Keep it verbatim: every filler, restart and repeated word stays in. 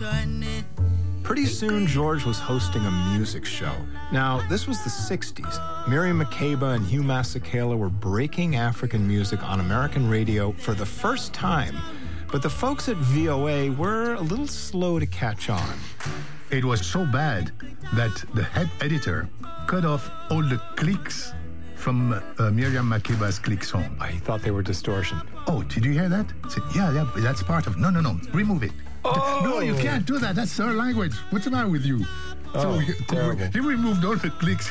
Pretty soon, George was hosting a music show. Now, this was the sixties. Miriam Makeba and Hugh Masekela were breaking African music on American radio for the first time. But the folks at V O A were a little slow to catch on. It was so bad that the head editor cut off all the clicks from uh, Miriam Makeba's click song. I thought they were distortion. Oh, did you hear that? I said, yeah, yeah, that's part of... No, no, no, remove it. Oh. No, you can't do that. That's our language. What's the matter with you? Oh, so we, terrible. He removed all the clicks